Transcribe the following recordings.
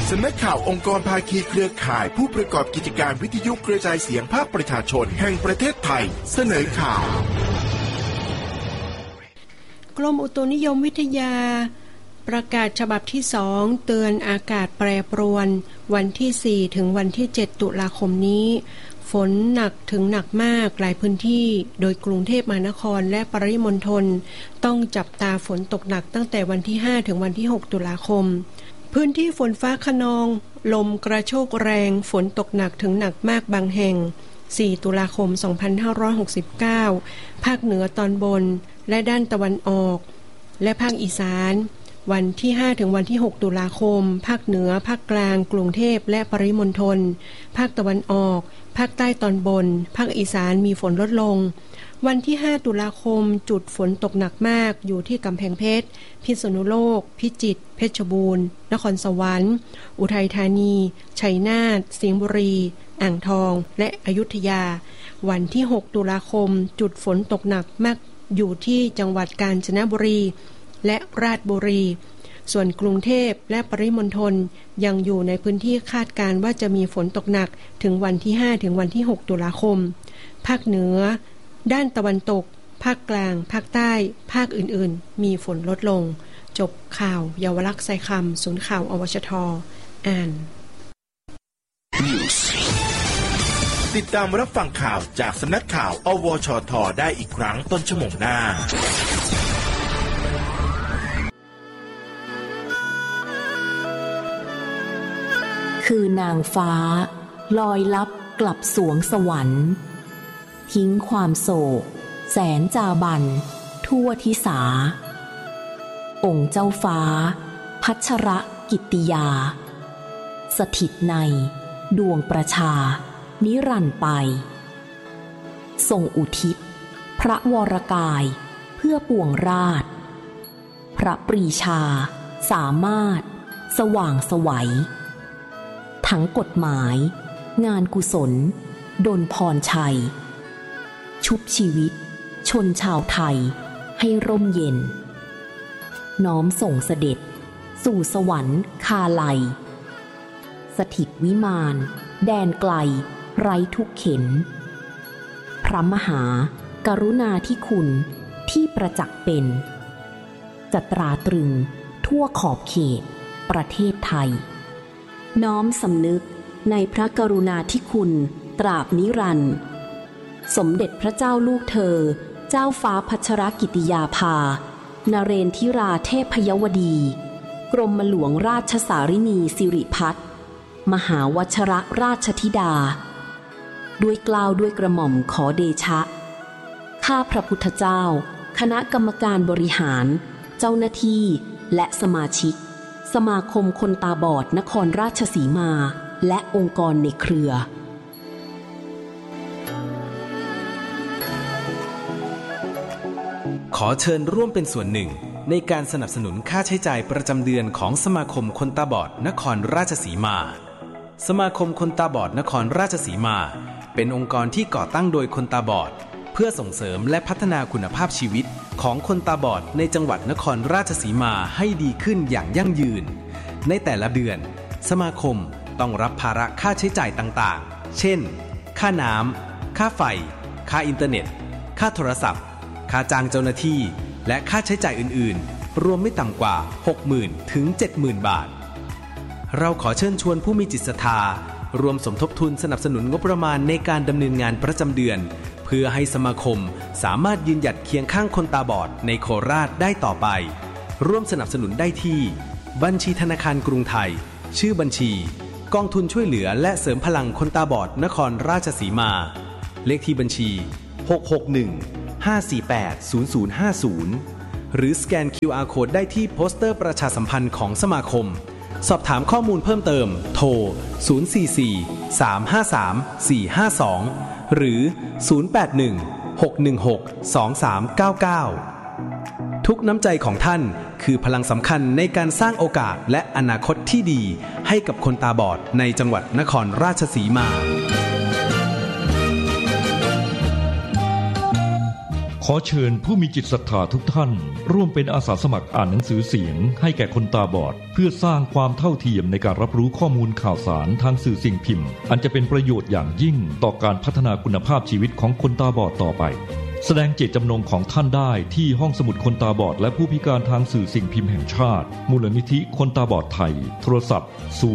สำนักข่าวองค์กรภาคีเครือข่ายผู้ประกอบกิจการวิทยุกระจายเสียงภาคประชาชนแห่งประเทศไทยเสนอข่าวกรมอุตุนิยมวิทยาประกาศฉบับที่2เตือนอากาศแปรปรวนวันที่4ถึงวันที่7ตุลาคมนี้ฝนหนักถึงหนักมากหลายพื้นที่โดยกรุงเทพมหานครและปริมณฑลต้องจับตาฝนตกหนักตั้งแต่วันที่5ถึงวันที่6ตุลาคมพื้นที่ฝนฟ้าคะนองลมกระโชกแรงฝนตกหนักถึงหนักมากบางแห่ง4ตุลาคม2569ภาคเหนือตอนบนและด้านตะวันออกและภาคอีสานวันที่5ถึงวันที่6ตุลาคมภาคเหนือภาคกลางกรุงเทพและปริมณฑลภาคตะวันออกภาคใต้ตอนบนภาคอีสานมีฝนลดลงวันที่5ตุลาคมจุดฝนตกหนักมากอยู่ที่กำแพงเพชรพิษณุโลกพิจิตรเพชรบูรณ์นครสวรรค์อุทัยธานีชัยนาทสิงห์บุรีอ่างทองและอยุธยาวันที่6ตุลาคมจุดฝนตกหนักมากอยู่ที่จังหวัดกาญจนบุรีและราชบุรีส่วนกรุงเทพและปริมณฑลยังอยู่ในพื้นที่คาดการณ์ว่าจะมีฝนตกหนักถึงวันที่5ถึงวันที่6ตุลาคมภาคเหนือด้านตะวันตกภาคกลางภาคใต้ภาคอื่นๆมีฝนลดลงจบข่าวเยาวลักษณ์ไซคำศูนย์ข่าวอวชท.อ่านติดตามรับฟังข่าวจากสำนักข่าวอวชท.ได้อีกครั้งต้นชั่วโมงหน้าคือนางฟ้าลอยลับกลับสวงสวรรค์ทิ้งความโศกแสนจาบันทั่วทิสาองค์เจ้าฟ้าพัชรกิตติยาสถิตในดวงประชานิรันดร์ไปทรงอุทิศพระวรกายเพื่อปวงราชพระปรีชาสามารถสว่างไสวทั้งกฎหมายงานกุศลดลพรชัยชุบชีวิตชนชาวไทยให้ร่มเย็นน้อมส่งเสด็จสู่สวรรค์คาไลสถิตวิมานแดนไกลไร้ทุกเข็ญพระมหากรุณาธิคุณที่ประจักษ์เป็นจะตราตรึงทั่วขอบเขตประเทศไทยน้อมสำนึกในพระกรุณาธิคุณตราบนิรันดร์สมเด็จพระเจ้าลูกเธอเจ้าฟ้าพัชรกิติยาภานเรนทิราเทพยวดีกรมหลวงราชสารินีสิริพัฒน์มหาวชรราชธิดาด้วยเกล้าด้วยกระหม่อมขอเดชะข้าพระพุทธเจ้าคณะกรรมการบริหารเจ้าหน้าที่และสมาชิกสมาคมคนตาบอดนครราชสีมาและองค์กรในเครือขอเชิญร่วมเป็นส่วนหนึ่งในการสนับสนุนค่าใช้จ่ายประจำเดือนของสมาคมคนตาบอดนครราชสีมาสมาคมคนตาบอดนครราชสีมาเป็นองค์กรที่ก่อตั้งโดยคนตาบอดเพื่อส่งเสริมและพัฒนาคุณภาพชีวิตของคนตาบอดในจังหวัดนครราชสีมาให้ดีขึ้นอย่างยั่งยืนในแต่ละเดือนสมาคมต้องรับภาระค่าใช้จ่ายต่างๆเช่นค่าน้ำค่าไฟค่าอินเทอร์เน็ตค่าโทรศัพท์ค่าจ้างเจ้าหน้าที่และค่าใช้จ่ายอื่นๆรวมไม่ต่ำกว่า 60,000 ถึง 70,000 บาทเราขอเชิญชวนผู้มีจิตศรัทธารวมสมทบทุนสนับสนุนงบประมาณในการดำเนินงานประจำเดือนเพื่อให้สมาคมสามารถยืนหยัดเคียงข้างคนตาบอดในโคราชได้ต่อไปร่วมสนับสนุนได้ที่บัญชีธนาคารกรุงไทยชื่อบัญชีกองทุนช่วยเหลือและเสริมพลังคนตาบอดนครราชสีมาเลขที่บัญชี661-548-0050หรือสแกน QR Code ได้ที่โปสเตอร์ประชาสัมพันธ์ของสมาคมสอบถามข้อมูลเพิ่มเติมโทร044-353-452หรือ081-616-2399ทุกน้ำใจของท่านคือพลังสำคัญในการสร้างโอกาสและอนาคตที่ดีให้กับคนตาบอดในจังหวัดนครราชสีมาขอเชิญผู้มีจิตศรัทธาทุกท่านร่วมเป็นอาสาสมัครอ่านหนังสือเสียงให้แก่คนตาบอดเพื่อสร้างความเท่าเทียมในการรับรู้ข้อมูลข่าวสารทางสื่อสิ่งพิมพ์อันจะเป็นประโยชน์อย่างยิ่งต่อการพัฒนาคุณภาพชีวิตของคนตาบอดต่อไปแสดงเจตจำนงของท่านได้ที่ห้องสมุดคนตาบอดและผู้พิการทางสื่อสิ่งพิมพ์แห่งชาติมูลนิธิคนตาบอดไทยโทรศัพท์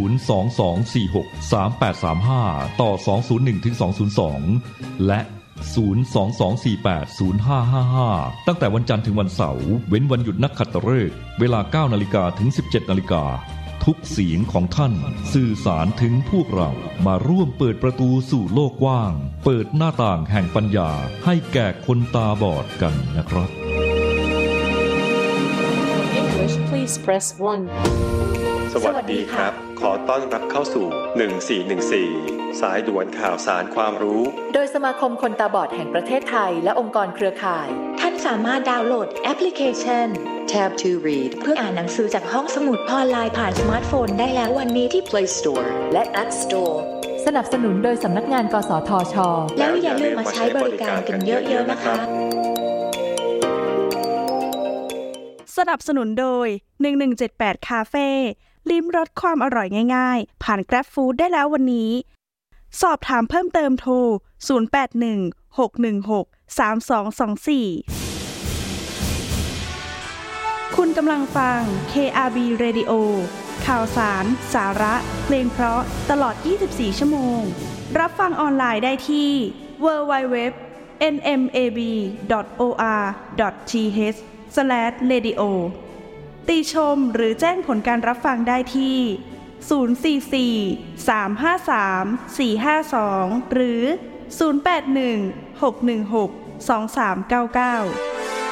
022463835ต่อ201-202และ022480555ตั้งแต่วันจันทร์ถึงวันเสาร์เว้นวันหยุดนักขัตฤกษ์เวลา 9:00 นถึง 17:00 นทุกเสียงของท่านสื่อสารถึงพวกเรามาร่วมเปิดประตูสู่โลกกว้างเปิดหน้าต่างแห่งปัญญาให้แก่คนตาบอดกันนะครับ English please press 1 สวัสดีครับขอต้อนรับเข้าสู่1414สายด่วนข่าวสารความรู้โดยสมาคมคนตาบอดแห่งประเทศไทยและองค์กรเครือข่ายท่านสามารถดาวน์โหลดแอปพลิเคชัน Tab to Read เพื่ออ่านหนังสือจากห้องสมุดออนไลน์ผ่านสมาร์ทโฟนได้แล้ววันนี้ที่ Play Store และ App Store สนับสนุนโดยสำนักงานกสทช. แล้วอย่าลืมมาใช้บริการกันเยอะๆนะคะสนับสนุนโดย1178คาเฟ่ลิ้มรสความอร่อยง่ายๆผ่าน Grab Food ได้แล้ววันนี้สอบถามเพิ่มเติมโทร0816163224คุณกำลังฟัง KRB Radio ข่าวสารสาระเพลงเพราะตลอด24ชั่วโมงรับฟังออนไลน์ได้ที่ www.nmab.or.th/radio ติชมหรือแจ้งผลการรับฟังได้ที่044-353-452หรือ081-616-2399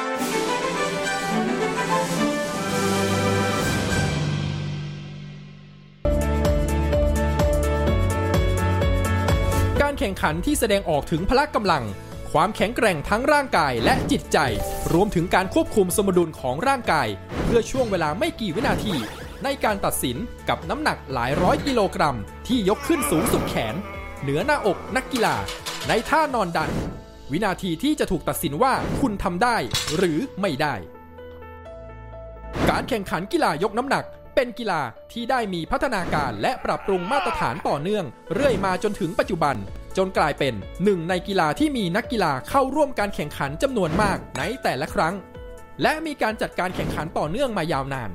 การแข่งขันที่แสดงออกถึงพละกำลังความแข็งแกร่งทั้งร่างกายและจิตใจรวมถึงการควบคุมสมดุลของร่างกายเพื่อช่วงเวลาไม่กี่วินาทีในการตัดสินกับน้ำหนักหลายร้อยกิโลกรัมที่ยกขึ้นสูงสุดแขนเหนือหน้าอกนักกีฬาในท่านอนดันวินาทีที่จะถูกตัดสินว่าคุณทำได้หรือไม่ได้การแข่งขันกีฬายกน้ำหนักเป็นกีฬาที่ได้มีพัฒนาการและปรับปรุงมาตรฐานต่อเนื่องเรื่อยมาจนถึงปัจจุบันจนกลายเป็นหนึ่งในกีฬาที่มีนักกีฬาเข้าร่วมการแข่งขันจำนวนมากในแต่ละครั้งและมีการจัดการแข่งขันต่อเนื่องมายาวนาน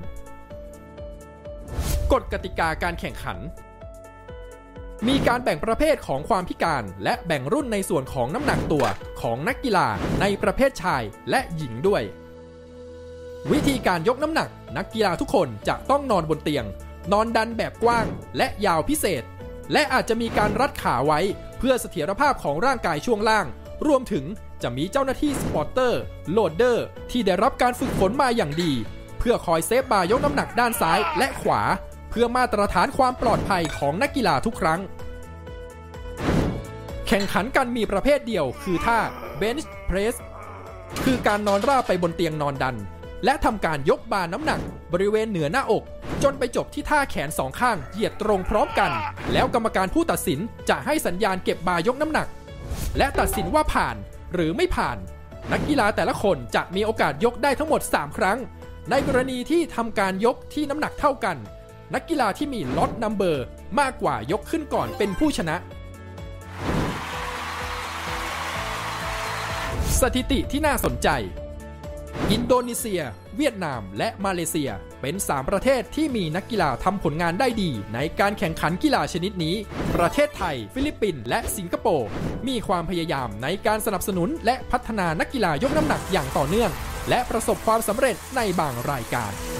กฎกติกาการแข่งขันมีการแบ่งประเภทของความพิการและแบ่งรุ่นในส่วนของน้ำหนักตัวของนักกีฬาในประเภทชายและหญิงด้วยวิธีการยกน้ำหนักนักกีฬาทุกคนจะต้องนอนบนเตียงนอนดันแบบกว้างและยาวพิเศษและอาจจะมีการรัดขาไว้เพื่อเสถียรภาพของร่างกายช่วงล่างรวมถึงจะมีเจ้าหน้าที่สปอร์เตอร์โหลดเดอร์ที่ได้รับการฝึกฝนมาอย่างดีเพื่อคอยเซฟบาร์ยกน้ำหนักด้านซ้ายและขวาเพื่อมาตรฐานความปลอดภัยของนักกีฬาทุกครั้งแข่งขันกันมีประเภทเดียวคือท่า Bench Press คือการนอนราบไปบนเตียงนอนดันและทำการยกบาร์น้ำหนักบริเวณเหนือหน้าอกจนไปจบที่ท่าแขนสองข้างเหยียดตรงพร้อมกันแล้วกรรมการผู้ตัดสินจะให้สัญญาณเก็บบาร์ยกน้ำหนักและตัดสินว่าผ่านหรือไม่ผ่านนักกีฬาแต่ละคนจะมีโอกาสยกได้ทั้งหมด3ครั้งในกรณีที่ทำการยกที่น้ำหนักเท่ากันนักกีฬาที่มีล็อตนัมเบอร์มากกว่ายกขึ้นก่อนเป็นผู้ชนะสถิติที่น่าสนใจอินโดนีเซียเวียดนามและมาเลเซียเป็น3ประเทศที่มีนักกีฬาทำผลงานได้ดีในการแข่งขันกีฬาชนิดนี้ประเทศไทยฟิลิปปินส์และสิงคโปร์มีความพยายามในการสนับสนุนและพัฒนานักกีฬายกน้ำหนักอย่างต่อเนื่องและประสบความสำเร็จในบางรายการ